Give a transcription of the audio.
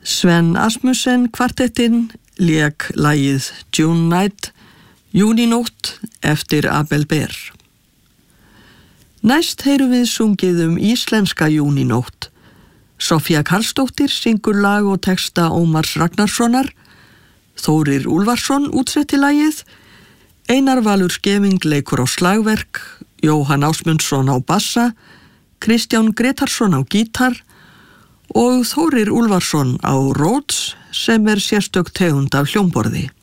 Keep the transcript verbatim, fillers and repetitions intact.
Sven Asmussen kvartettinn lék lagið June Night, Júnínótt eftir Abel Behr. Næst heyrum við sungið um íslenska júnínótt. Soffía Karlsdóttir syngur lag og texta Ómars Ragnarssonar, Þórir Úlfarsson útsetti lagið, Einar Valur Skeving leikur á slagverk, Jóhann Ásmundsson á bassa, Kristján Gretarsson á gítar og Þórir Úlfarsson á Rhodes sem er sérstök tegund af hljómborði.